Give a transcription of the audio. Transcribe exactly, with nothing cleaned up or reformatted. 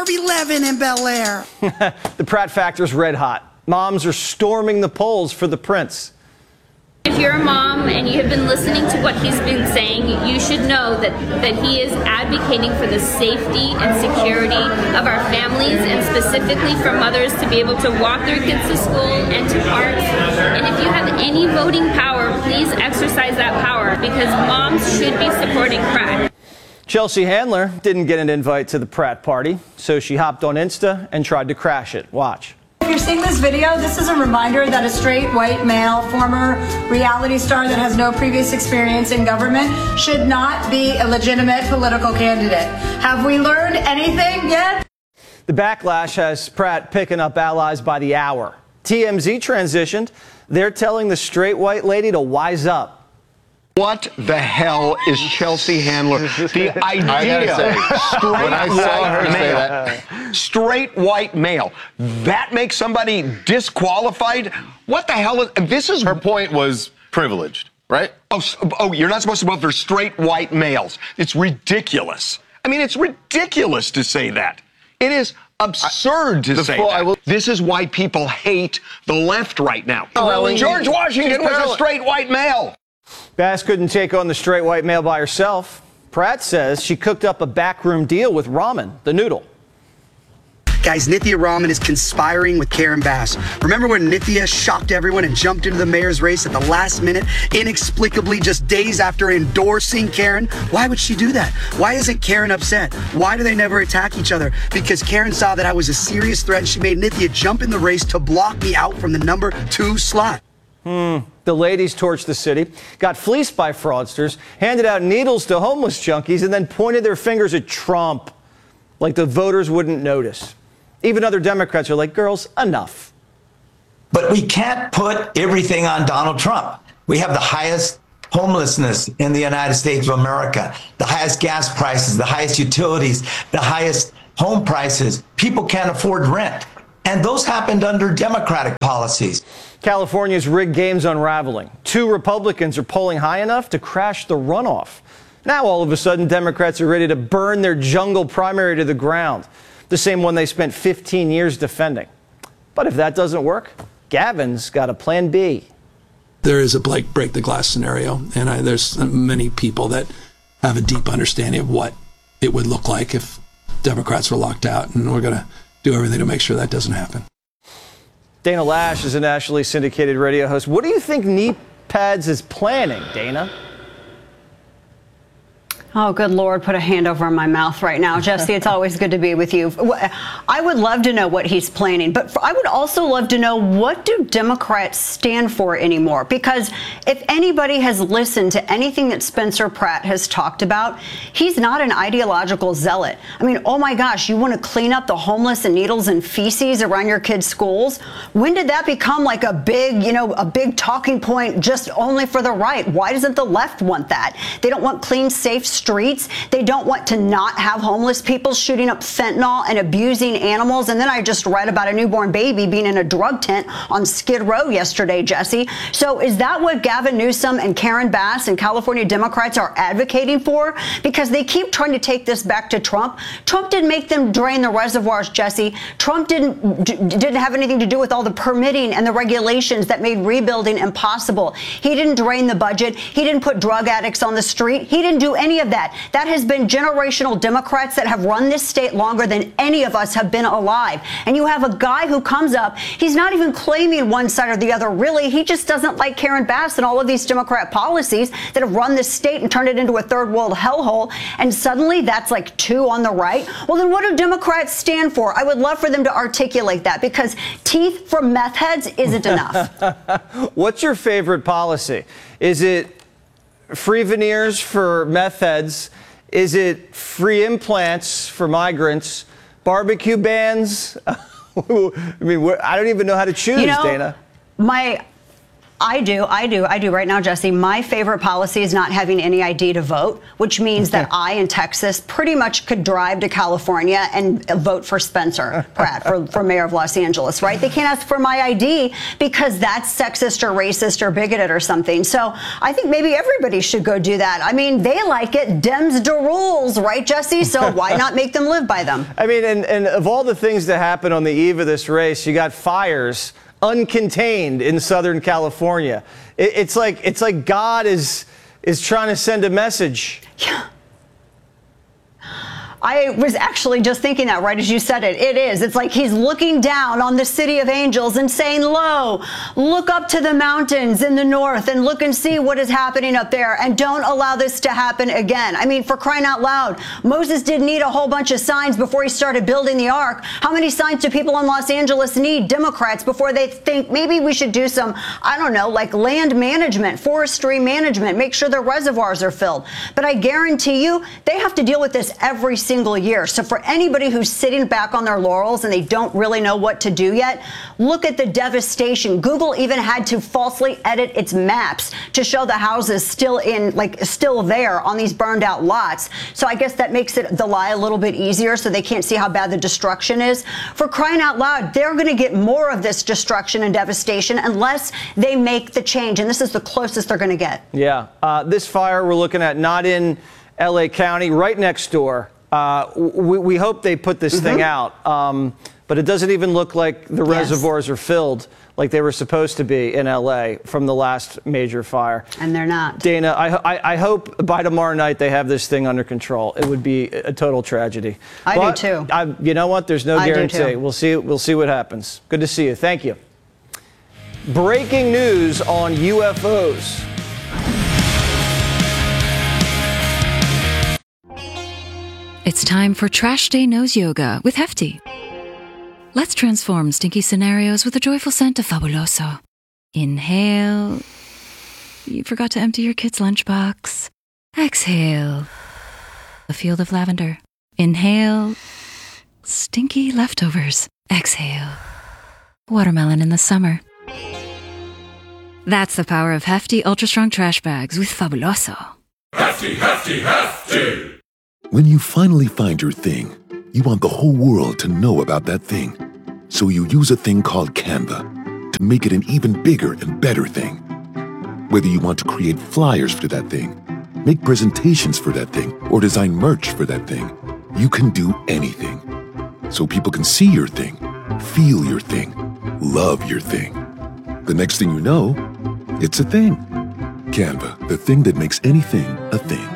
Barbie Levin in Bel Air. The Pratt factor's red hot. Moms are storming the polls for the prince. If you're a mom and you have been listening to what he's been saying, you should know that, that he is advocating for the safety and security of our families, and specifically for mothers to be able to walk their kids to school and to parks. And if you have any voting power, please exercise that power, because moms should be supporting Pratt. Chelsea Handler didn't get an invite to the Pratt party, so she hopped on Insta and tried to crash it. Watch. If you're seeing this video, this is a reminder that a straight white male, former reality star that has no previous experience in government, should not be a legitimate political candidate. Have we learned anything yet? The backlash has Pratt picking up allies by the hour. T M Z transitioned. They're telling the straight white lady to wise up. What the hell is Chelsea Handler? The idea, say, straight when I saw her white say male, that. straight white male, that makes somebody disqualified? What the hell is, this is... Her point was privileged, right? Oh, oh, you're not supposed to vote for straight white males. It's ridiculous. I mean, it's ridiculous to say that. It is absurd to the say full, that. I will, this is why people hate the left right now. Well, George Washington was parallel. a straight white male. Bass couldn't take on the straight white male by herself. Pratt says she cooked up a backroom deal with ramen, the noodle. Guys, Nithya Raman is conspiring with Karen Bass. Remember when Nithya shocked everyone and jumped into the mayor's race at the last minute, inexplicably just days after endorsing Karen? Why would she do that? Why isn't Karen upset? Why do they never attack each other? Because Karen saw that I was a serious threat and she made Nithya jump in the race to block me out from the number two slot. Hmm. The ladies torched the city, got fleeced by fraudsters, handed out needles to homeless junkies, and then pointed their fingers at Trump like the voters wouldn't notice. Even other Democrats are like, girls, enough. But we can't put everything on Donald Trump. We have the highest homelessness in the United States of America, the highest gas prices, the highest utilities, the highest home prices. People can't afford rent. And those happened under Democratic policies. California's rigged game's unraveling. Two Republicans are polling high enough to crash the runoff. Now, all of a sudden, Democrats are ready to burn their jungle primary to the ground, the same one they spent fifteen years defending. But if that doesn't work, Gavin's got a plan B. There is a break, break the glass scenario, and I, there's many people that have a deep understanding of what it would look like if Democrats were locked out, and we're going to do everything to make sure that doesn't happen. Dana Lash is a nationally syndicated radio host. What do you think Knee Pads is planning, Dana? Oh, good Lord, put a hand over my mouth right now. Jesse, it's always good to be with you. I would love to know what he's planning, but I would also love to know, what do Democrats stand for anymore? Because if anybody has listened to anything that Spencer Pratt has talked about, he's not an ideological zealot. I mean, oh my gosh, you want to clean up the homeless and needles and feces around your kids' schools? When did that become like a big, you know, a big talking point just only for the right? Why doesn't the left want that? They don't want clean, safe streets. They don't want to not have homeless people shooting up fentanyl and abusing animals. And then I just read about a newborn baby being in a drug tent on Skid Row yesterday, Jesse. So is that what Gavin Newsom and Karen Bass and California Democrats are advocating for? Because they keep trying to take this back to Trump. Trump didn't make them drain the reservoirs, Jesse. Trump didn't didn't have anything to do with all the permitting and the regulations that made rebuilding impossible. He didn't drain the budget. He didn't put drug addicts on the street. He didn't do any of that. That has been generational Democrats that have run this state longer than any of us have been alive. And you have a guy who comes up, he's not even claiming one side or the other, really. He just doesn't like Karen Bass and all of these Democrat policies that have run this state and turned it into a third world hellhole. And suddenly that's like two on the right. Well, then what do Democrats stand for? I would love for them to articulate that, because teeth for meth heads isn't enough. What's your favorite policy? Is it free veneers for meth heads? Is it free implants for migrants? Barbecue bans? I mean, I don't even know how to choose, you know, Dana. My, I do, I do, I do. Right now, Jesse, my favorite policy is not having any I D to vote, which means that I, in Texas, pretty much could drive to California and vote for Spencer Pratt for, for mayor of Los Angeles, right? They can't ask for my I D because that's sexist or racist or bigoted or something. So I think maybe everybody should go do that. I mean, they like it. Dems do rules, right, Jesse? So why not make them live by them? I mean, and, and of all the things that happen on the eve of this race, you got fires uncontained in Southern California. It, it's like it's like God is is trying to send a message. Yeah. I was actually just thinking that right as you said it. It is. It's like he's looking down on the city of angels and saying, lo, look up to the mountains in the north and look and see what is happening up there and don't allow this to happen again. I mean, for crying out loud, Moses didn't need a whole bunch of signs before he started building the ark. How many signs do people in Los Angeles need, Democrats, before they think maybe we should do some, I don't know, like land management, forestry management, make sure the reservoirs are filled. But I guarantee you, they have to deal with this every single single year. So for anybody who's sitting back on their laurels and they don't really know what to do yet, look at the devastation. Google even had to falsely edit its maps to show the houses still in, like, still there on these burned out lots. So I guess that makes it the lie a little bit easier so they can't see how bad the destruction is. For crying out loud, they're going to get more of this destruction and devastation unless they make the change. And this is the closest they're going to get. Yeah. Uh, this fire we're looking at not in L A County, right next door. Uh, we, we hope they put this mm-hmm. thing out, um, but it doesn't even look like the yes. reservoirs are filled like they were supposed to be in L A from the last major fire. And they're not. Dana, I, I, I hope by tomorrow night they have this thing under control. It would be a total tragedy. I but do too. I, you know what? There's no I guarantee. We'll see. We'll see what happens. Good to see you. Thank you. Breaking news on U F Os. It's time for Trash Day Nose Yoga with Hefty. Let's transform stinky scenarios with the joyful scent of Fabuloso. Inhale. You forgot to empty your kid's lunchbox. Exhale. A field of lavender. Inhale. Stinky leftovers. Exhale. Watermelon in the summer. That's the power of Hefty Ultra Strong Trash Bags with Fabuloso. Hefty, Hefty, Hefty! When you finally find your thing, you want the whole world to know about that thing. So you use a thing called Canva to make it an even bigger and better thing. Whether you want to create flyers for that thing, make presentations for that thing, or design merch for that thing, you can do anything. So people can see your thing, feel your thing, love your thing. The next thing you know, it's a thing. Canva, the thing that makes anything a thing.